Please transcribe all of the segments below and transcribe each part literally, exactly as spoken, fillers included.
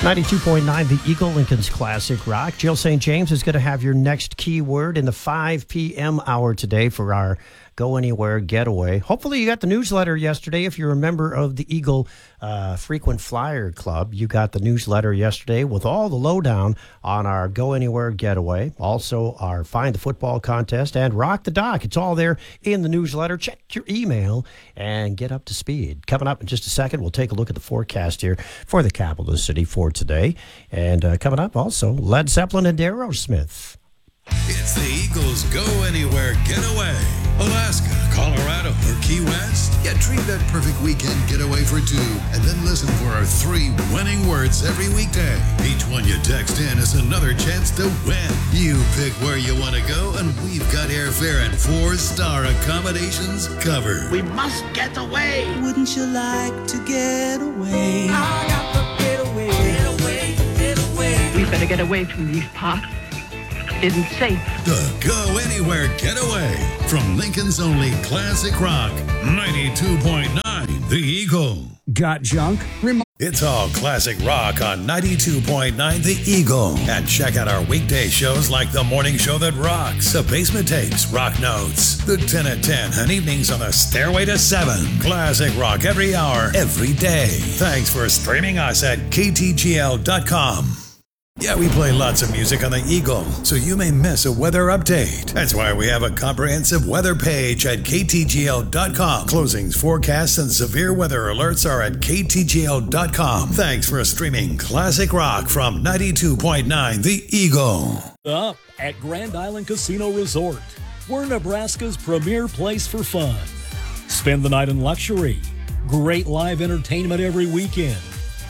ninety-two point nine, the Eagle, Lincoln's Classic Rock. Jill Saint James is going to have your next keyword in the five p.m. hour today for our Go Anywhere Getaway. Hopefully you got the newsletter yesterday. If you're a member of the Eagle uh, Frequent Flyer Club, you got the newsletter yesterday with all the lowdown on our Go Anywhere Getaway. Also our Find the Football contest and Rock the Dock. It's all there in the newsletter. Check your email and get up to speed. Coming up in just a second, we'll take a look at the forecast here for the capital of the city for today. And uh, coming up also, Led Zeppelin and Aerosmith. It's the Eagles Go Anywhere Getaway. Alaska, Colorado, or Key West? Yeah, treat that perfect weekend getaway for two, and then listen for our three winning words every weekday. Each one you text in is another chance to win. You pick where you want to go, and we've got airfare and four-star accommodations covered. We must get away. Wouldn't you like to get away? I got the getaway. Get away, get away. We better get away from these parts. Isn't safe. The Go Anywhere Getaway from Lincoln's only classic rock, ninety-two point nine, The Eagle. Got junk? Rem- It's all classic rock on ninety-two point nine The Eagle. And check out our weekday shows like The Morning Show That Rocks, The Basement Tapes, Rock Notes, The ten at ten, and evenings on the Stairway to seven. Classic rock every hour, every day. Thanks for streaming us at K T G L dot com. Yeah, we play lots of music on the Eagle, so you may miss a weather update. That's why we have a comprehensive weather page at K T G L dot com. Closings, forecasts, and severe weather alerts are at K T G L dot com. Thanks for streaming classic rock from ninety-two point nine The Eagle. Up at Grand Island Casino Resort. We're Nebraska's premier place for fun. Spend the night in luxury. Great live entertainment every weekend.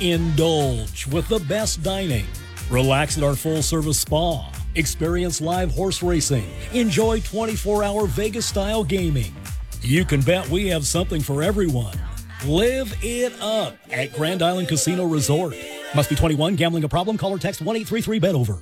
Indulge with the best dining. Relax at our full-service spa. Experience live horse racing. Enjoy twenty-four hour Vegas-style gaming. You can bet we have something for everyone. Live it up at Grand Island Casino Resort. Must be twenty-one. Gambling a problem? Call or text one eight three three bet over.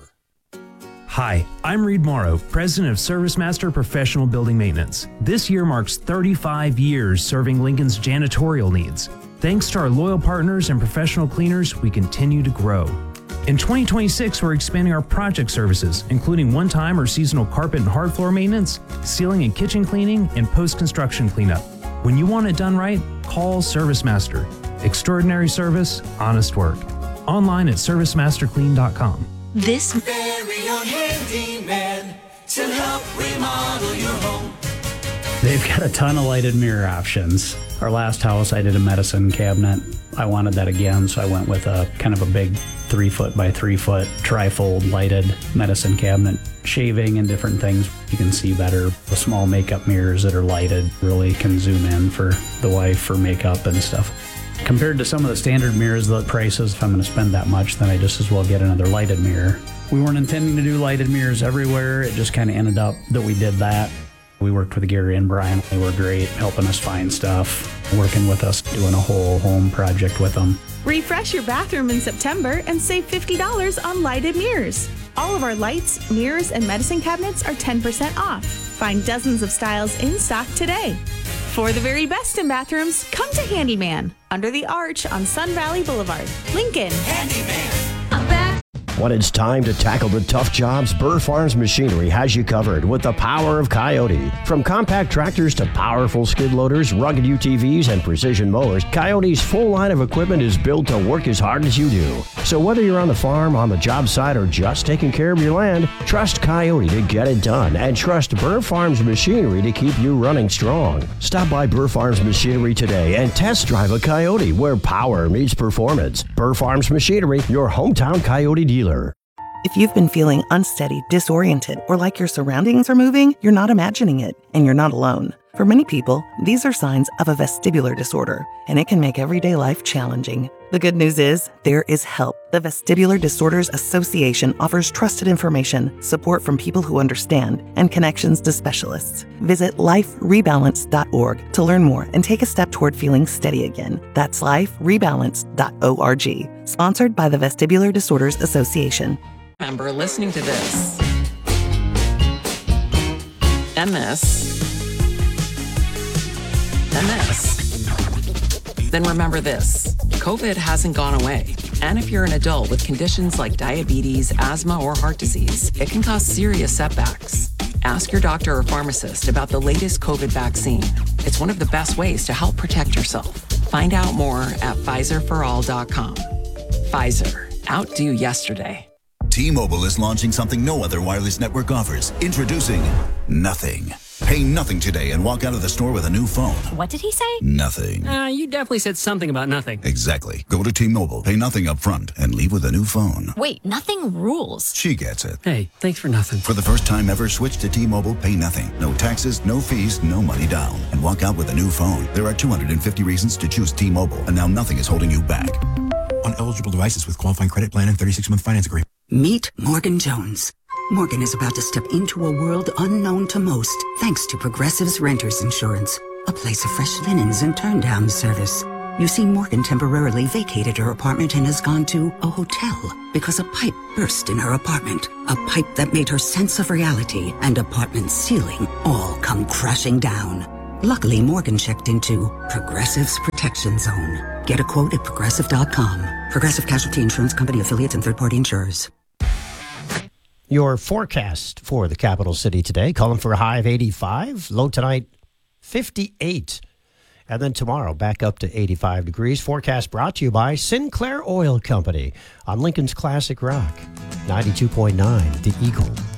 Hi, I'm Reed Morrow, President of ServiceMaster Professional Building Maintenance. This year marks thirty-five years serving Lincoln's janitorial needs. Thanks to our loyal partners and professional cleaners, we continue to grow. In twenty twenty-six, we're expanding our project services, including one-time or seasonal carpet and hard floor maintenance, ceiling and kitchen cleaning, and post-construction cleanup. When you want it done right, call ServiceMaster. Extraordinary service, honest work. Online at service master clean dot com. This Very own handyman to help remodel your home. They've got a ton of lighted mirror options. Our last house, I did a medicine cabinet. I wanted that again, so I went with a kind of a big three foot by three foot trifold lighted medicine cabinet. Shaving and different things, you can see better. The small makeup mirrors that are lighted really can zoom in for the wife for makeup and stuff. Compared to some of the standard mirrors, the prices, if I'm going to spend that much, then I just as well get another lighted mirror. We weren't intending to do lighted mirrors everywhere. It just kind of ended up that we did that. We worked with Gary and Brian. They were great helping us find stuff, working with us, doing a whole home project with them. Refresh your bathroom in September and save fifty dollars on lighted mirrors. All of our lights, mirrors, and medicine cabinets are ten percent off. Find dozens of styles in stock today. For the very best in bathrooms, come to Handyman, under the arch on Sun Valley Boulevard, Lincoln. Handyman. When it's time to tackle the tough jobs, Burr Farms Machinery has you covered with the power of Coyote. From compact tractors to powerful skid loaders, rugged U T Vs, and precision mowers, Coyote's full line of equipment is built to work as hard as you do. So whether you're on the farm, on the job site, or just taking care of your land, trust Coyote to get it done, and trust Burr Farms Machinery to keep you running strong. Stop by Burr Farms Machinery today and test drive a Coyote where power meets performance. Burr Farms Machinery, your hometown Coyote dealer. If you've been feeling unsteady, disoriented, or like your surroundings are moving, you're not imagining it, and you're not alone. For many people, these are signs of a vestibular disorder, and it can make everyday life challenging. The good news is, there is help. The Vestibular Disorders Association offers trusted information, support from people who understand, and connections to specialists. Visit life rebalance dot org to learn more and take a step toward feeling steady again. That's life rebalance dot org. Sponsored by the Vestibular Disorders Association. Remember listening to this. And this. And this. Then remember this, COVID hasn't gone away. And if you're an adult with conditions like diabetes, asthma, or heart disease, it can cause serious setbacks. Ask your doctor or pharmacist about the latest COVID vaccine. It's one of the best ways to help protect yourself. Find out more at Pfizer for all dot com. Pfizer, outdo yesterday. T-Mobile is launching something no other wireless network offers. Introducing Nothing. Pay nothing today and walk out of the store with a new phone. What did he say? Nothing. Uh, you definitely said something about nothing. Exactly. Go to T-Mobile, pay nothing up front, and leave with a new phone. Wait, nothing rules. She gets it. Hey, thanks for nothing. For the first time ever, switch to T-Mobile, pay nothing. No taxes, no fees, no money down. And walk out with a new phone. There are two hundred fifty reasons to choose T-Mobile, and now nothing is holding you back. On eligible devices with qualifying credit plan and thirty-six month finance agreement. Meet Morgan Jones. Morgan is about to step into a world unknown to most, thanks to Progressive's Renters Insurance, a place of fresh linens and turn-down service. You see, Morgan temporarily vacated her apartment and has gone to a hotel because a pipe burst in her apartment, a pipe that made her sense of reality and apartment ceiling all come crashing down. Luckily, Morgan checked into Progressive's Protection Zone. Get a quote at progressive dot com. Progressive Casualty Insurance Company affiliates and third-party insurers. Your forecast for the capital city today, calling for a high of eighty-five, low tonight fifty-eight, and then tomorrow back up to eighty-five degrees. Forecast brought to you by Sinclair Oil Company on Lincoln's Classic Rock, ninety-two point nine, The Eagle.